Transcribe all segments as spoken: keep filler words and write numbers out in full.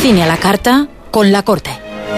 Cine a la carta con La Corte.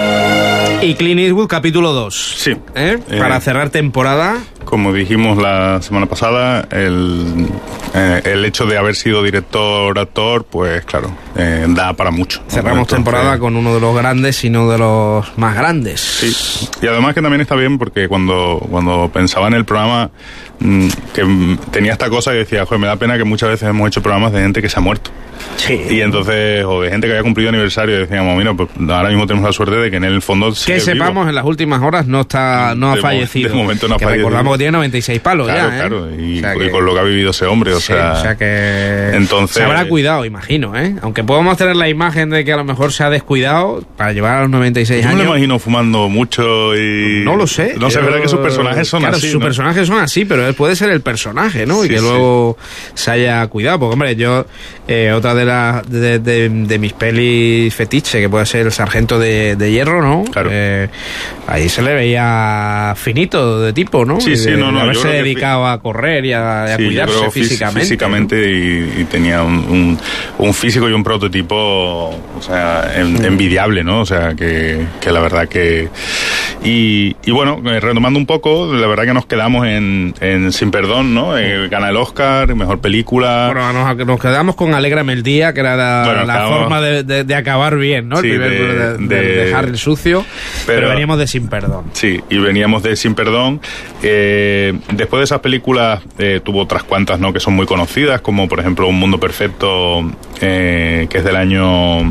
Y Clint Eastwood, capítulo dos. Sí. ¿Eh? Eh, Para cerrar temporada. Como dijimos la semana pasada, el, eh, el hecho de haber sido director, actor, pues claro, eh, da para mucho, ¿no? Cerramos Entonces, temporada con uno de los grandes y uno de los más grandes. Sí. Y además que también está bien porque cuando, cuando pensaba en el programa, mmm, que mmm, tenía esta cosa que decía, joder, me da pena que muchas veces hemos hecho programas de gente que se ha muerto. Sí. Y entonces, o de gente que había cumplido aniversario, y decíamos, mira, pues ahora mismo tenemos la suerte de que en el fondo sigue que sepamos, vivo. En las últimas horas no está no de ha fallecido. De momento no ha que fallecido. Recordamos que tiene noventa y seis palos claro, ya, ¿eh? Claro, y, o sea y que, con lo que ha vivido ese hombre, o sí, sea... o sea que... Entonces... Se habrá cuidado, imagino, ¿eh? Aunque podemos tener la imagen de que a lo mejor se ha descuidado para llevar a los noventa y seis Yo años. me lo imagino fumando mucho y... No lo sé. No sé, es verdad que sus personajes son claro, así, sus ¿no? personajes son así, pero él puede ser el personaje, ¿no? Y Sí, que sí. luego se haya cuidado. Porque, hombre, yo... Eh, otra de las... De, de, de mis pelis fetiche, que puede ser El Sargento de, de Hierro, ¿no? Claro. Eh, ahí se le veía finito de tipo, ¿no? Sí, Y sí, de, no, no, de haberse yo creo que dedicado a correr y a, y a Sí, yo cuidarse creo fí- físicamente. físicamente y, y tenía un, un, un físico y un prototipo, o sea, en, envidiable, ¿no? O sea, que, que la verdad que... Y, y bueno, eh, retomando un poco, la verdad que nos quedamos en, en Sin Perdón, ¿no? Eh, gana el Oscar, mejor película... Bueno, nos, nos quedamos con Alégrame el Día, que era la, Bueno, la acabamos- forma de, de, de acabar bien, ¿no? El Sí, primer de- de, de, de- de dejar el sucio, pero, pero- veníamos de Sin Perdón. Sí, y veníamos de Sin Perdón. Eh, después de esas películas eh, tuvo otras cuantas, ¿no? Que son muy conocidas, como por ejemplo Un Mundo Perfecto, eh, que es del año...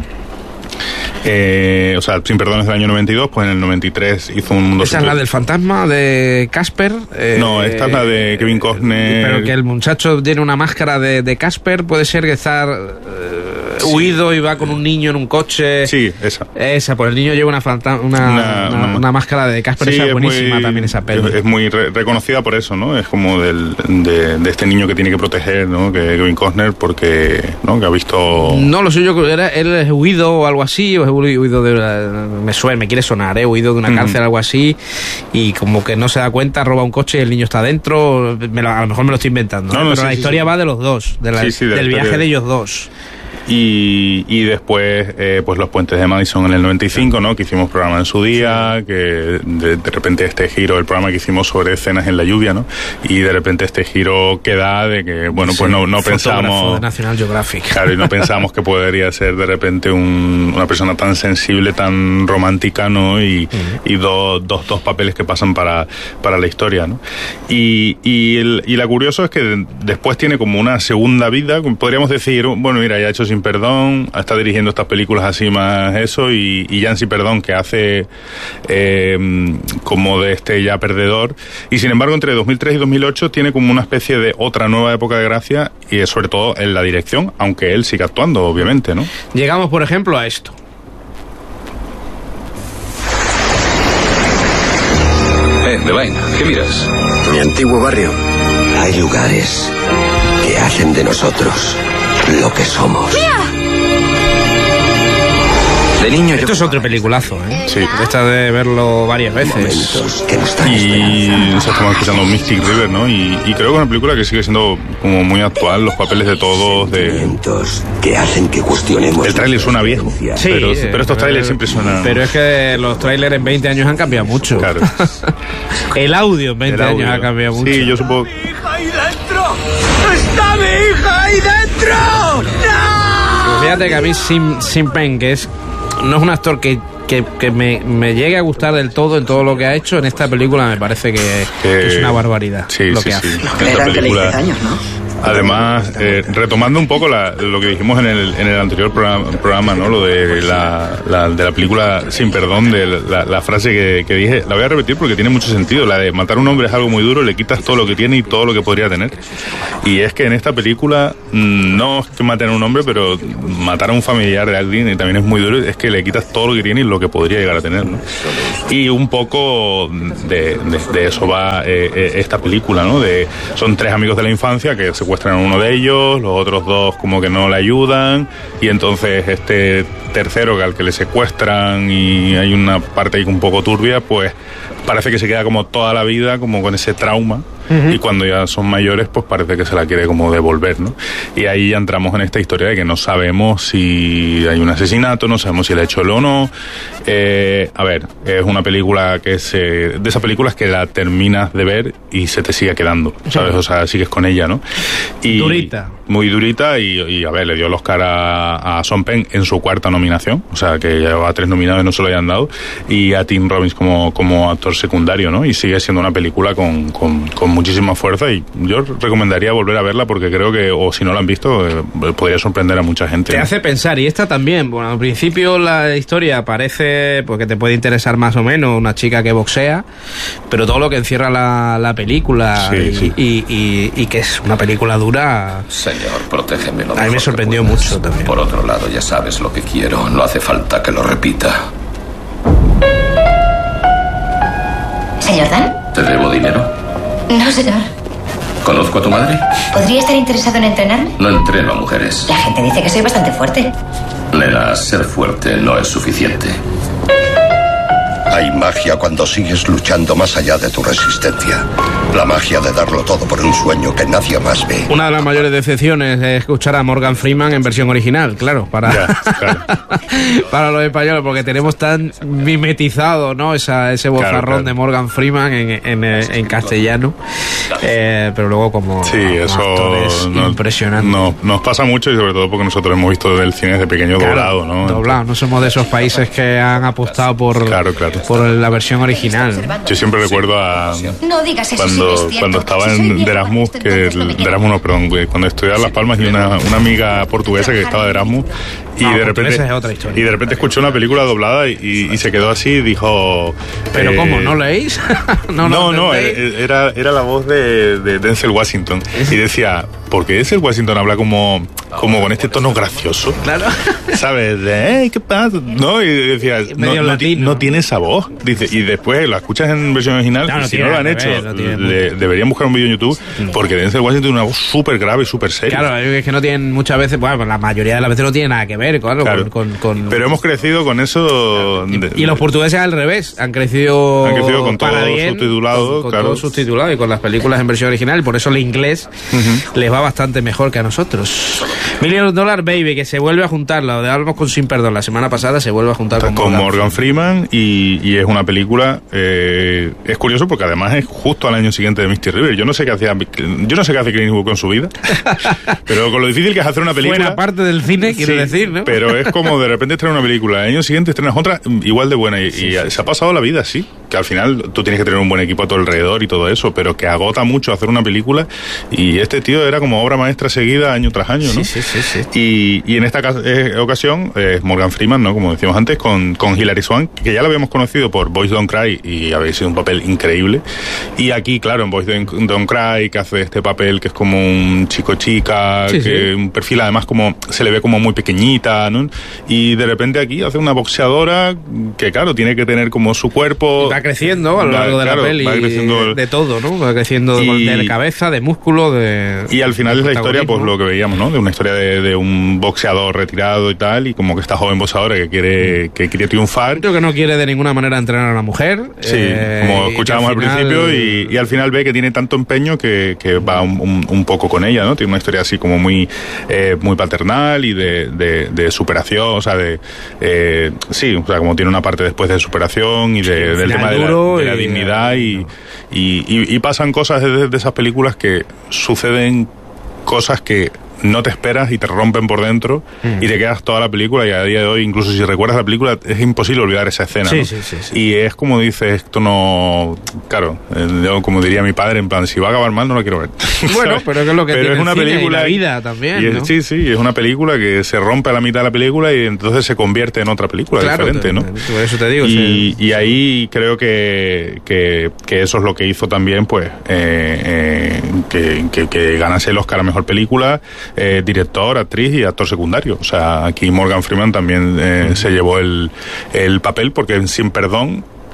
Eh, o sea, Sin Perdón es del año noventa y dos, pues en el noventa y tres hizo Un Mundo Esa es la del fantasma de Casper. Eh, No, esta es la de Kevin Costner. Pero que el muchacho tiene una máscara de, de Casper, puede ser que está eh, huido y va con un niño en un coche. Sí, esa. Esa, pues el niño lleva una, fanta- una, Una- una, una- una máscara de Casper, Sí, esa es es buenísima muy- también esa peli. Es, es muy re- reconocida por eso, ¿no? Es como del, de, de este niño que tiene que proteger, ¿no? Que Kevin Costner, porque, ¿no? Que ha visto... No lo sé, yo creo que era, él es huido o algo así, o es huido de la- me suena, me quiere sonar, ¿eh? Huido de una cárcel o algo así, y como que no se da cuenta, roba un coche y el niño está dentro. Me lo- a lo mejor me lo estoy inventando, No, ¿eh? no, pero sí, la sí, historia sí. va de los dos, de la- Sí, sí, de la del historia viaje de- de ellos dos. Y, y después, eh, pues Los Puentes de Madison en el noventa y cinco, ¿no? Que hicimos programa en su día, que de, de repente este giro, el programa que hicimos sobre escenas en la lluvia, ¿no? Y de repente este giro que da de que, bueno, pues Sí, no, no fotógrafo pensamos... de National Geographic. Claro, y no pensamos que podría ser de repente un, una persona tan sensible, tan romántica, ¿no? Y, y dos, dos, dos papeles que pasan para, para la historia, ¿no? Y, y, el, y la curioso es que después tiene como una segunda vida, podríamos decir, bueno, mira, ya ha hecho Sin Perdón, está dirigiendo estas películas así más eso, y, y ya en Sin Perdón, que hace eh, como de este ya perdedor, y sin embargo entre dos mil tres y dos mil ocho tiene como una especie de otra nueva época de gracia, y es sobre todo en la dirección, aunque él siga actuando, obviamente, ¿no? Llegamos, por ejemplo, a esto. Eh, Devine, ¿qué miras? Mi antiguo barrio. Hay lugares que hacen de nosotros lo que somos. De niño yo Esto es otro peliculazo, ¿eh? Sí. Esta de verlo varias veces. momentos que nos dan Y esperanza. estamos escuchando Mystic River, ¿no? Y, y creo que es una película que sigue siendo como muy actual, los papeles de todos, de... Sentimientos que hacen que cuestionemos. El tráiler suena viejo, Sí, pero, eh, pero estos trailers siempre suenan... Pero es que los trailers en veinte años han cambiado mucho. Claro. El audio en veinte El audio. años ha cambiado mucho. Sí, yo supongo... ¡Hija ahí dentro! ¡Está mi hija ahí dentro! ¡No! Fíjate que a mí Sim, Sim Penn, que es no es un actor que, que, que me, me llegue a gustar del todo en todo lo que ha hecho, en esta película me parece que, que es una barbaridad Sí, lo sí, que sí. hace. Esta película... años, ¿no? Además, eh, retomando un poco la, lo que dijimos en el, en el anterior programa, programa, ¿no? Lo de la, la, de la película Sin Perdón, de la, la frase que, que dije, la voy a repetir porque tiene mucho sentido. La de matar a un hombre es algo muy duro, le quitas todo lo que tiene y todo lo que podría tener. Y es que en esta película, no es que maten a un hombre, pero matar a un familiar de alguien y también es muy duro, es que le quitas todo lo que tiene y lo que podría llegar a tener, ¿no? Y un poco de, de, de eso va eh, eh, esta película, ¿no? De, son tres amigos de la infancia que se secuestran a uno de ellos, los otros dos como que no le ayudan, y entonces este tercero que al que le secuestran y hay una parte ahí un poco turbia, pues parece que se queda como toda la vida como con ese trauma Uh-huh. Y cuando ya son mayores, pues parece que se la quiere como devolver, ¿no? Y ahí ya entramos en esta historia de que no sabemos si hay un asesinato, no sabemos si le ha hecho él o no. Eh, a ver, es una película que se... de esas películas que la terminas de ver y se te sigue quedando, ¿sabes? O sea, sigues con ella, ¿no? Y durita. Muy durita y, y, a ver, le dio el Oscar a, a Sean Penn en su cuarta nominación, o sea, que llevaba tres nominados y no se lo hayan dado, y a Tim Robbins como, como actor secundario, ¿no? Y sigue siendo una película con, con, con muchísima fuerza y yo recomendaría volver a verla porque creo que, o si no la han visto, eh, podría sorprender a mucha gente. Te ¿no? hace pensar, y esta también, bueno, al principio la historia parece, porque te puede interesar más o menos, una chica que boxea, pero todo lo que encierra la, la película sí, y, sí. Y, y, y que es una película dura... Señor, protégeme lo a mí mejor me sorprendió que puedas. mucho también. Por otro lado, ya sabes lo que quiero, no hace falta que lo repita. ¿Señor Dan? ¿Te debo dinero? No, señor. ¿Conozco a tu madre? ¿Podría estar interesado en entrenarme? No entreno a mujeres. La gente dice que soy bastante fuerte. Nena, ser fuerte no es suficiente. Hay magia cuando sigues luchando más allá de tu resistencia. La magia de darlo todo por un sueño que nadie más ve. Una de las mayores decepciones es escuchar a Morgan Freeman en versión original, claro, para, ya, claro. para los españoles, porque tenemos tan mimetizado, ¿no? Esa, ese bozarrón claro, claro. de Morgan Freeman en, en, en castellano, eh, pero luego como, sí, como eso actores no, impresionante. No, nos pasa mucho y sobre todo porque nosotros hemos visto el cine desde pequeño claro, doblado, ¿no? Doblado, no somos de esos países que han apostado por, claro, claro. por la versión original. Yo siempre recuerdo a... No digas eso. Cuando, si no es cierto. cuando estaba Si soy en viejo de Erasmus, para esto, que entonces no me de quiero. Erasmus no, perdón, cuando estudiaba en Las Palmas y una, una amiga portuguesa que estaba de Erasmus y Ah, de repente esa es otra historia. y de repente escuchó una película doblada y, y, y se quedó así y dijo Pero eh, ¿cómo? ¿No leéis? no, no, no entendéis? era, era la voz de, de Denzel Washington y decía, ¿por qué Denzel Washington habla como, como con este tono gracioso? Claro. ¿Sabes? De, hey, ¿qué pasa? No, y decía, no, Medio no, ti- latino. no tiene esa voz. Dice, y después la escuchas en versión original, No, no y si tiene no lo han nada que hecho, ver, no tiene le- deberían buscar un vídeo en YouTube, porque Denzel Washington tiene una voz súper grave y súper seria. Claro, es que no tienen muchas veces, bueno, la mayoría de las veces no tiene nada que ver, claro, Claro. con, con, con- Pero hemos crecido con eso. Y, de- y los portugueses al revés, han crecido, Han crecido con todo para bien, subtitulado, con, con claro. todo subtitulado y con las películas en versión original, y por eso el inglés uh-huh. les va bastante mejor que a nosotros. Million Dollar Baby, que se vuelve a juntar, lo de Hablamos con Sin Perdón la semana pasada, se vuelve a juntar con, con Morgan, Morgan Freeman y, y es una película eh, es curioso porque además es justo al año siguiente de Misty River. Yo no sé qué hacía yo no sé qué hace Clint Eastwood con su vida, pero con lo difícil que es hacer una película buena parte del cine, quiero sí, decir, ¿no? Pero es como de repente estrenar una película, al año siguiente estrenas otra igual de buena y, sí, y sí. se ha pasado la vida así, que al final tú tienes que tener un buen equipo a tu alrededor y todo eso, pero que agota mucho hacer una película y este tío era como obra maestra seguida año tras año, ¿no? Sí, sí, sí, sí. Y, y en esta eh, ocasión es eh, Morgan Freeman, ¿no? Como decíamos antes, con, con Hilary Swank, que ya la habíamos conocido por Boys Don't Cry y había sido un papel increíble. Y aquí, claro, en Boys Don't Cry, que hace este papel que es como un chico-chica, sí, que sí. un perfil además como se le ve como muy pequeñita, ¿no? Y de repente aquí hace una boxeadora que, claro, tiene que tener como su cuerpo. Y va creciendo a lo largo va, de claro, la peli, va creciendo de todo, ¿no? Va creciendo y, de cabeza, de músculo, de. Y al final de es la historia, pues protagonismo. lo que veíamos, ¿no? De una historia de, de un boxeador retirado y tal, y como que esta joven boxeadora que quiere, que quiere triunfar. Creo que no quiere de ninguna manera entrenar a una mujer. Sí, eh, como escuchábamos al, al final... principio, y, y al final ve que tiene tanto empeño que, que va un, un, un poco con ella, ¿no? Tiene una historia así como muy, eh, muy paternal y de, de, de superación, o sea, de. Eh, sí, o sea, como tiene una parte después de superación y de, sí, del tema de la, de la y, dignidad y, y, y, y pasan cosas de, de esas películas que suceden cosas que no te esperas y te rompen por dentro mm. y te quedas toda la película y a día de hoy, incluso si recuerdas la película, es imposible olvidar esa escena, sí, ¿no? sí, sí, sí. Y es como dices, esto no... Claro, yo, como diría mi padre, en plan, si va a acabar mal no la quiero ver. Bueno, pero que es lo que pero tiene es una el cine película y la vida también, y es, ¿no? Sí, sí, es una película que se rompe a la mitad de la película y entonces se convierte en otra película claro, diferente, te, ¿no? Por eso te digo. Y, sí. y ahí creo que, que, que eso es lo que hizo también, pues, eh, eh, que, que, que ganase el Oscar a Mejor Película, eh, director, actriz y actor secundario. O sea, aquí Morgan Freeman también eh, mm. se llevó el, el papel porque en Sin Perdón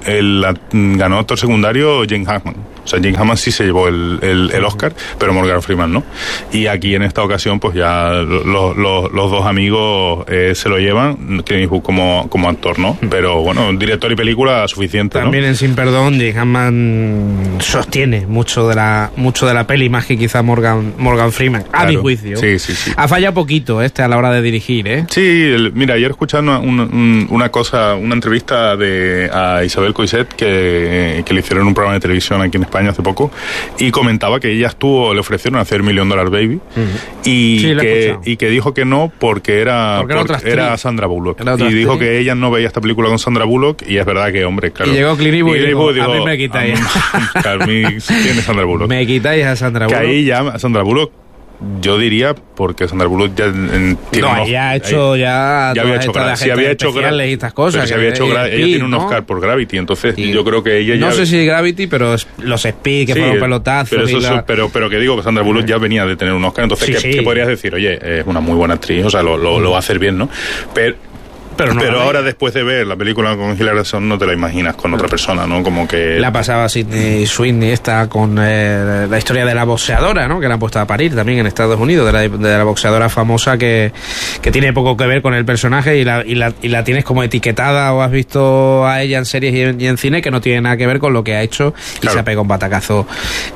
el, la, ganó actor secundario James Hackman. O sea, James Hackman sí se llevó el, el, el Oscar, pero Morgan Freeman no. Y aquí en esta ocasión, pues ya los, los, los dos amigos eh, se lo llevan, Clint Eastwood como, como actor, ¿no? Pero bueno, director y película suficiente, también, ¿no? En Sin Perdón, James Hackman sostiene mucho de la mucho de la peli, más que quizá Morgan, Morgan Freeman, a claro. mi juicio. Sí, sí, sí. Ha fallado poquito este a la hora de dirigir, ¿eh? Sí, el, mira, ayer escuchando una, una, una cosa, una entrevista de a Isabel Coixet que, que le hicieron en un programa de televisión aquí en España hace poco, y comentaba que ella estuvo, le ofrecieron hacer Million Dollar Baby, uh-huh. y, sí, que, y que dijo que no porque era porque era, porque era Sandra Bullock, era y dijo que ella no veía esta película con Sandra Bullock, y es verdad que, hombre, claro. Y llegó Clint Eastwood y, y dijo, dijo, a mí me quitáis. A mí, ¿quién es Sandra Bullock? Me quitáis a Sandra Bullock. Que ahí ya Sandra Bullock, yo diría, porque Sandra Bullock ya en, tiene no, unos, ya ha hecho ahí, ya, ya había hecho gra- sí, había hecho gra- y estas cosas. Se había hecho gra- Speed, ella tiene un ¿no? Oscar por Gravity, entonces sí. yo creo que ella no ya... No sé si Gravity, pero los Speed, que sí, fueron pelotazos. Pero, eso, y la... pero, pero que digo que Sandra Bullock ya venía de tener un Oscar, entonces sí, ¿qué, sí. ¿qué podrías decir? Oye, es una muy buena actriz, o sea, lo, lo, lo va a hacer bien, ¿no? Pero... Pero, no pero ahora, después de ver la película con Hilary Swank, no te la imaginas con otra persona, ¿no? Como que... La pasaba Sydney Sweeney esta con eh, la historia de la boxeadora, ¿no? Que la han puesto a parir también en Estados Unidos, de la, de la boxeadora famosa que, que tiene poco que ver con el personaje y la, y, la, y la tienes como etiquetada o has visto a ella en series y en, y en cine que no tiene nada que ver con lo que ha hecho y claro. Se ha pegado un batacazo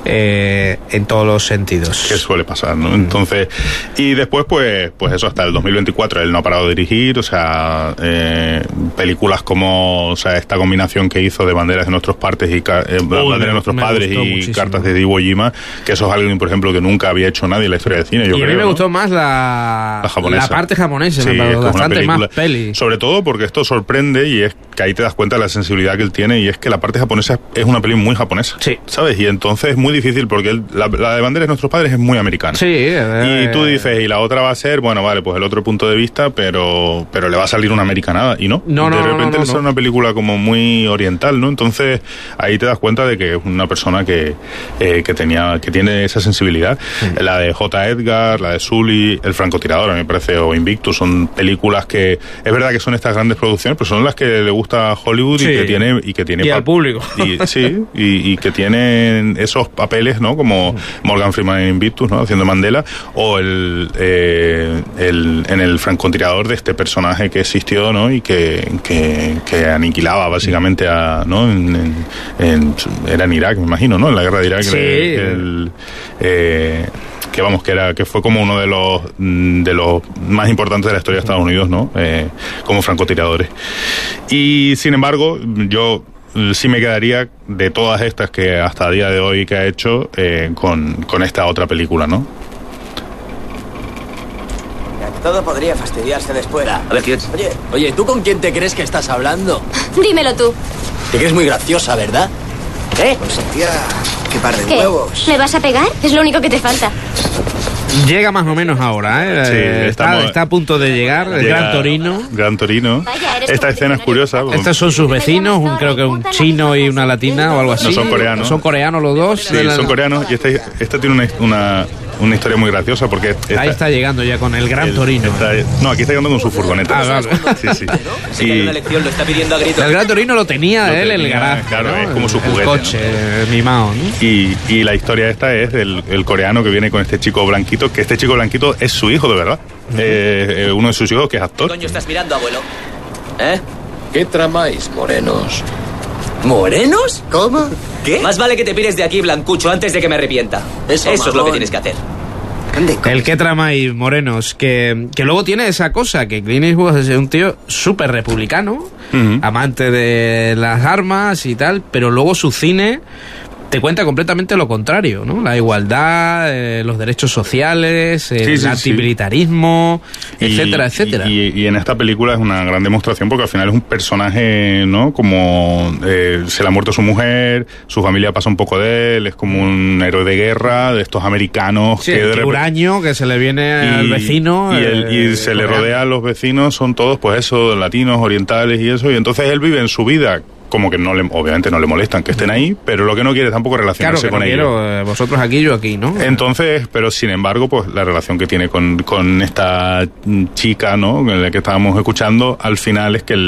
eh, en todos los sentidos. Que suele pasar, ¿no? Entonces, y después, pues, pues eso, hasta el dos mil veinticuatro él no ha parado de dirigir, o sea... Eh, películas como, o sea, esta combinación que hizo de Banderas de nuestros partes y car- eh, Banderas de nuestros padres y muchísimo. Cartas de Iwo Jima, que eso es algo, por ejemplo, que nunca había hecho nadie en la historia del cine, yo y creo, a mí me ¿no? gustó más la, la, japonesa. la parte japonesa, sí, me parece bastante película, más peli. Sobre todo porque esto sorprende y es que ahí te das cuenta de la sensibilidad que él tiene, y es que la parte japonesa es una peli muy japonesa, sí. ¿sabes? Y entonces es muy difícil porque él, la, la de Banderas de nuestros padres es muy americana. Sí. Eh, y tú dices, y la otra va a ser, bueno, vale, pues el otro punto de vista, pero, pero le va a salir una americanada, y no. No, no, de repente no, no, no, es no. una película como muy oriental, ¿no? Entonces ahí te das cuenta de que es una persona que, eh, que tenía, que tiene esa sensibilidad. Mm. La de J. Edgar, la de Sully, El francotirador, a mí me parece, o Invictus, son películas que es verdad que son estas grandes producciones, pero son las que le gusta a Hollywood, sí. y que tiene y que tiene y al público. Y, sí, y, y que tienen esos papeles, ¿no? Como Morgan Freeman en Invictus, ¿no? Haciendo Mandela, o el, eh, el en el francotirador de este personaje que existió, ¿no? Y que, que, que aniquilaba básicamente a, ¿no? En, en, en, era en Irak, me imagino, ¿no? En la guerra de Irak. Sí. El, el, eh, que vamos, que era que fue como uno de los de los más importantes de la historia de Estados Unidos, ¿no? Eh, como francotiradores. Y sin embargo, yo sí me quedaría de todas estas que hasta el día de hoy que ha hecho eh, con, con esta otra película, ¿no? Todo podría fastidiarse después. A ver, ¿quién? Oye, oye, ¿tú con quién te crees que estás hablando? Dímelo tú. Te crees muy graciosa, ¿verdad? ¿Eh? Pues tía, qué par de ¿Qué? huevos. ¿Me vas a pegar? Es lo único que te falta. Llega más o menos ahora, ¿eh? Sí, está, estamos, está a punto de llegar, el Gran Torino. Gran Torino. Vaya, Esta escena es curiosa. Estos son sus vecinos, un, creo que un chino y una latina o algo así. No, son coreanos. Son coreanos los dos. Sí, la... son coreanos, y esta, esta tiene una, una, una historia muy graciosa porque... Esta, ahí está llegando ya con el Gran el, Torino. Está, no, aquí está llegando con su furgoneta. Ah, vale. Sí, sí. ¿No? Y una lección lo está pidiendo a gritos. El Gran Torino lo tenía lo él en el tenía, garaje. Claro, ¿no? es como su juguete. El coche, ¿no? Mimado, ¿no? Y, y la historia esta es del el coreano que viene con este chico blanquito, que este chico blanquito es su hijo, de verdad. Uh-huh. eh, uno de sus hijos que es actor. ¿Qué coño estás mirando, abuelo? ¿Eh? ¿Qué tramáis, morenos? ¿Morenos? ¿Cómo? ¿Qué? Más vale que te pires de aquí, blancucho, antes de que me arrepienta. Eso, Eso es lo que tienes que hacer. El que trama y morenos, que, que luego tiene esa cosa, que Clint Eastwood es un tío súper republicano, uh-huh. amante de las armas y tal, pero luego su cine te cuenta completamente lo contrario, ¿no? La igualdad, eh, los derechos sociales, el sí, sí, antimilitarismo, sí. etcétera, y, etcétera. Y, y en esta película es una gran demostración porque al final es un personaje, ¿no? Como eh, se le ha muerto su mujer, su familia pasa un poco de él, es como un héroe de guerra de estos americanos. Sí, que el huraño que se le viene y, al vecino. Y, el, y eh, se le rodea a los vecinos, son todos, pues eso, latinos, orientales y eso, y entonces él vive en su vida como que no le, obviamente no le molestan que estén ahí, pero lo que no quiere es tampoco relacionarse claro que con no ellos. Quiero, vosotros aquí, yo aquí, ¿no? Entonces, pero sin embargo, pues la relación que tiene con, con esta chica, ¿no? En la que estábamos escuchando, al final es que el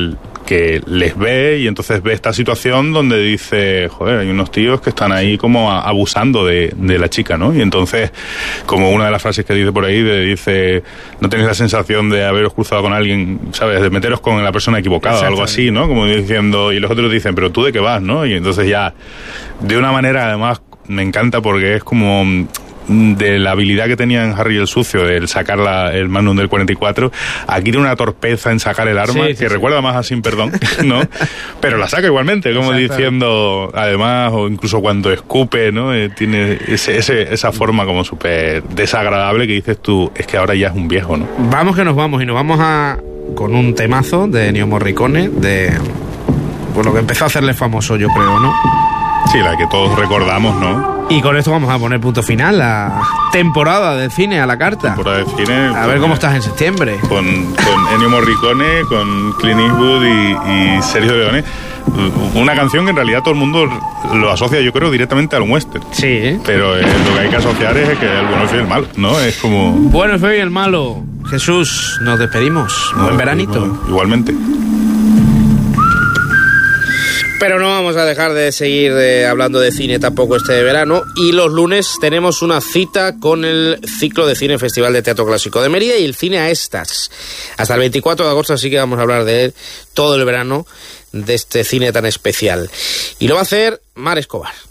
que les ve y entonces ve esta situación donde dice, joder, hay unos tíos que están ahí como a, abusando de, de la chica, ¿no? Y entonces, como una de las frases que dice por ahí, de, dice, no tenéis la sensación de haberos cruzado con alguien, ¿sabes? De meteros con la persona equivocada o algo así, ¿no? Como diciendo, y los otros dicen, pero tú de qué vas, ¿no? Y entonces ya, de una manera además, me encanta porque es como de la habilidad que tenía en Harry el Sucio de sacar la, el Magnum del cuarenta y cuatro, aquí tiene una torpeza en sacar el arma sí, sí, que sí. recuerda más a Sin Perdón, ¿no? Pero la saca igualmente, como diciendo, además, o incluso cuando escupe, ¿no? Eh, tiene ese, ese, esa forma como súper desagradable que dices tú, es que ahora ya es un viejo, ¿no? Vamos que nos vamos, y nos vamos a con un temazo de Ennio Morricone, de pues lo que empezó a hacerle famoso, yo creo, ¿no? Sí, la que todos recordamos, ¿no? Y con esto vamos a poner punto final a temporada de cine a la carta. Temporada de cine. A ver cómo estás en septiembre. Con, con Ennio Morricone, con Clint Eastwood y, y Sergio Leone. Una canción que en realidad todo el mundo lo asocia, yo creo, directamente al western. Sí. Pero eh, lo que hay que asociar es que el bueno, el feo y el malo, ¿no? Es como... Bueno, el feo y el malo. Jesús, nos despedimos. Buen veranito. Igualmente. Pero no vamos a dejar de seguir eh, hablando de cine tampoco este verano. Y los lunes tenemos una cita con el ciclo de cine Festival de Teatro Clásico de Mérida y el cine a estas. Hasta el veinticuatro de agosto, así que vamos a hablar de él todo el verano, de este cine tan especial. Y lo va a hacer Mar Escobar.